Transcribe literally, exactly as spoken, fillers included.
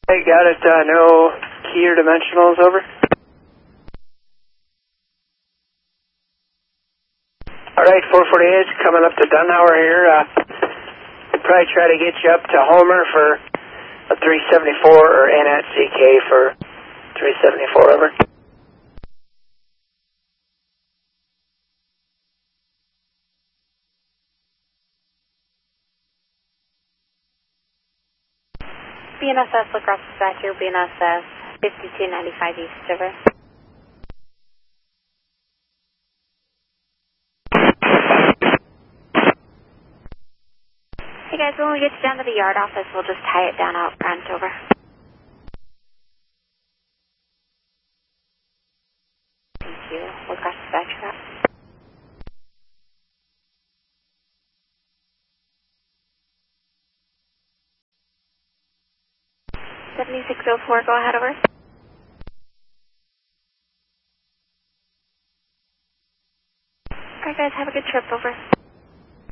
I got it, uh, no key or dimensionals, over. Alright, four forty-eight, coming up to Dunhauer here. Uh, we'll probably try to get you up to Homer for a three seventy-four or N at C K for three seventy-four, over. B N S S, Lacrosse Dispatch here, B N S S, fifty-two ninety-five East, over. Hey guys, when we get you down to the yard office, we'll just tie it down out front, over. Thank you, Lacrosse Dispatch for that. seventy-six oh four, go ahead, over. Alright guys, have a good trip, over.